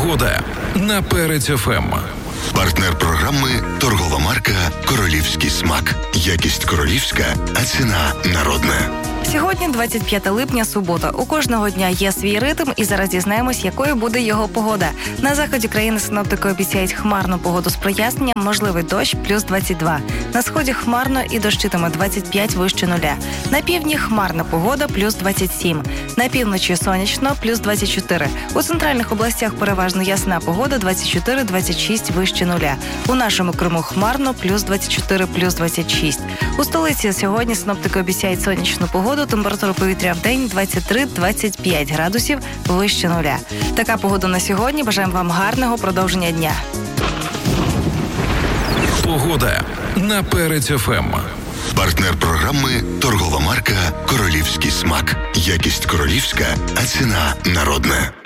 Погода на Перець ФМ. Партнер програми торгова марка «Королівський смак». Якість королівська, а ціна народна. Сьогодні 25 липня, субота. У кожного дня є свій ритм, і зараз дізнаємось, якою буде його погода. На заході країни синоптики обіцяють хмарну погоду з проясненням, можливий дощ плюс 22. На сході хмарно і дощитиме 25 вище нуля. На півдні хмарна погода плюс 27. На півночі сонячно плюс 24. У центральних областях переважно ясна погода 24-26 вище нуля. У нашому Криму хмарно плюс 24 плюс 26. У столиці сьогодні синоптики обіцяють сонячну погоду. Температура повітря в день 23-25 градусів вище нуля. Така погода на сьогодні. Бажаємо вам гарного продовження дня. Погода на Перець ФМ. Партнер програми торгова марка «Королівський смак». Якість королівська, а ціна народна.